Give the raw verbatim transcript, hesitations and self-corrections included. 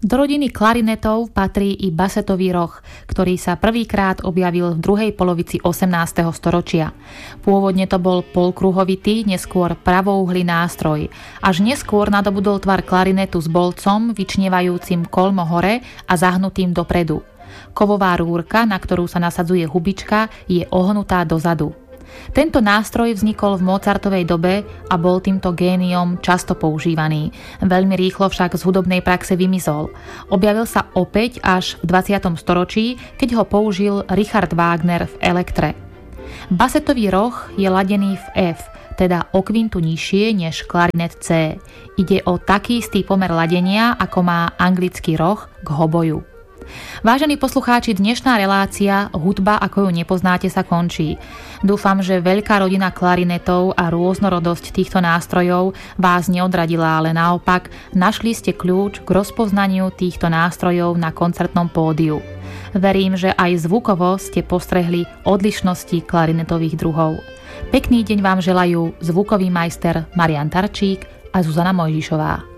Do rodiny klarinetov patrí i basetový roh, ktorý sa prvýkrát objavil v druhej polovici osemnásteho storočia. Pôvodne to bol polkruhovitý, neskôr pravouhlý nástroj. Až neskôr nadobudol tvar klarinetu s bolcom, vyčnievajúcim kolmo hore a zahnutým dopredu. Kovová rúrka, na ktorú sa nasadzuje hubička, je ohnutá dozadu. Tento nástroj vznikol v Mozartovej dobe a bol týmto géniom často používaný. Veľmi rýchlo však z hudobnej praxe vymizol. Objavil sa opäť až v dvadsiatom storočí, keď ho použil Richard Wagner v Elektre. Basetový roh je ladený v F, teda o kvintu nižšie než klarinet C. Ide o taký istý pomer ladenia, ako má anglický roh k hoboju. Vážení poslucháči, dnešná relácia Hudba, ako ju nepoznáte, sa končí. Dúfam, že veľká rodina klarinetov a rôznorodosť týchto nástrojov vás neodradila, ale naopak našli ste kľúč k rozpoznaniu týchto nástrojov na koncertnom pódiu. Verím, že aj zvukovo ste postrehli odlišnosti klarinetových druhov. Pekný deň vám želajú zvukový majster Marian Tarčík a Zuzana Mojžišová.